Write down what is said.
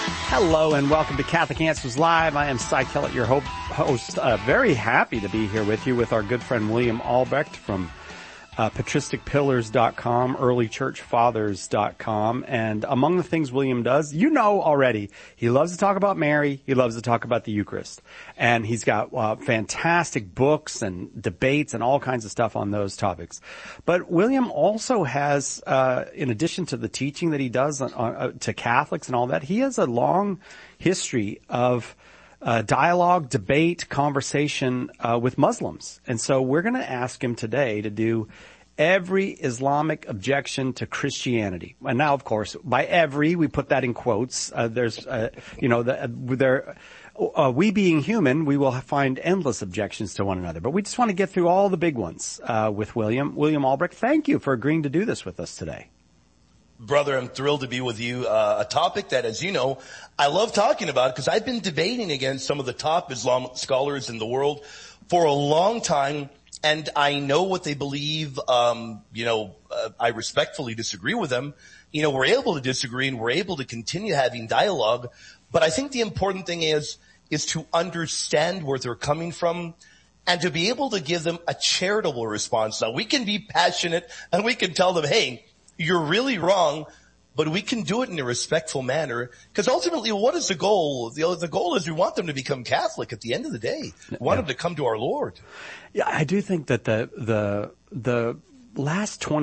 Hello and welcome to Catholic Answers Live. I am Cy Kellett, your host. Very happy to be here with you with our good friend William Albrecht from patristicpillars.com, earlychurchfathers.com. And among the things William does, you know already, he loves to talk about Mary. He loves to talk about the Eucharist. And he's got fantastic books and debates and all kinds of stuff on those topics. But William also has, in addition to the teaching that he does to Catholics and all that, he has a long history of dialogue, debate, conversation with Muslims. And so we're going to ask him today to do every Islamic objection to Christianity. And now, of course, by every, we put that in quotes. We being human, we will find endless objections to one another. But we just want to get through all the big ones with William. William Albrecht, thank you for agreeing to do this with us today. Brother, I'm thrilled to be with you. A topic that, as you know, I love talking about because I've been debating against some of the top Islamic scholars in the world for a long time, and I know what they believe. I respectfully disagree with them. We're able to disagree and we're able to continue having dialogue. But I think the important thing is to understand where they're coming from and to be able to give them a charitable response. Now, we can be passionate and we can tell them, hey, you're really wrong, but we can do it in a respectful manner. Because ultimately, what is the goal? The goal is we want them to become Catholic at the end of the day. We want them to come to our Lord. Yeah, I do think that the last 20